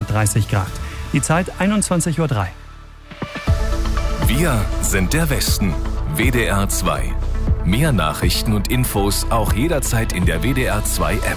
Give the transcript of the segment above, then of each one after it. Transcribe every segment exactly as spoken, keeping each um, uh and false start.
dreißig Grad. Die Zeit einundzwanzig Uhr drei. Wir sind der Westen. W D R zwei. Mehr Nachrichten und Infos auch jederzeit in der W D R zwei App.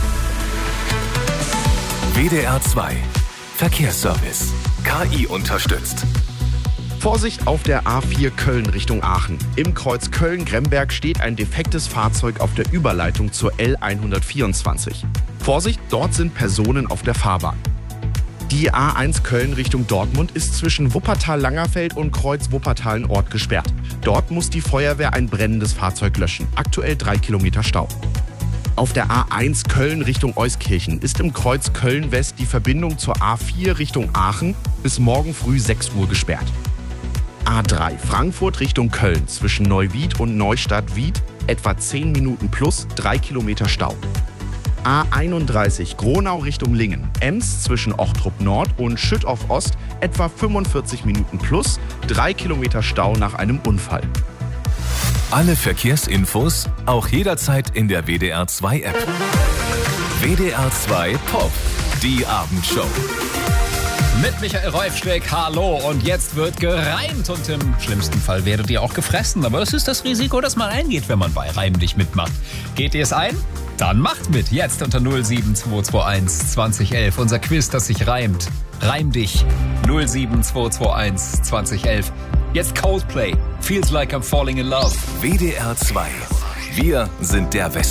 W D R zwei. Verkehrsservice. K I unterstützt. Vorsicht auf der A vier Köln Richtung Aachen. Im Kreuz Köln-Gremberg steht ein defektes Fahrzeug auf der Überleitung zur L hundertvierundzwanzig. Vorsicht, dort sind Personen auf der Fahrbahn. Die A eins Köln Richtung Dortmund ist zwischen Wuppertal-Langerfeld und Kreuz Wuppertal-Nord gesperrt. Dort muss die Feuerwehr ein brennendes Fahrzeug löschen. Aktuell drei Kilometer Stau. Auf der A eins Köln Richtung Euskirchen ist im Kreuz Köln-West die Verbindung zur A vier Richtung Aachen bis morgen früh sechs Uhr gesperrt. A drei Frankfurt Richtung Köln zwischen Neuwied und Neustadt-Wied etwa zehn Minuten plus, drei Kilometer Stau. A einunddreißig Gronau Richtung Lingen, Ems zwischen Ochtrup Nord und Schüttorf Ost etwa fünfundvierzig Minuten plus, drei Kilometer Stau nach einem Unfall. Alle Verkehrsinfos auch jederzeit in der W D R zwei App. W D R zwei Pop, die Abendshow. Mit Michael Reufschreck, hallo, und jetzt wird gereimt und im schlimmsten Fall werdet ihr auch gefressen. Aber das ist das Risiko, das man eingeht, wenn man bei Reim dich mitmacht. Geht ihr es ein? Dann macht mit, jetzt unter null sieben zwei zwei eins zwanzig elf. Unser Quiz, das sich reimt. Reim dich, null sieben zwei zwei eins zwanzig elf. Jetzt Coldplay, Feels Like I'm Falling in Love. W D R zwei. Wir sind der Westen.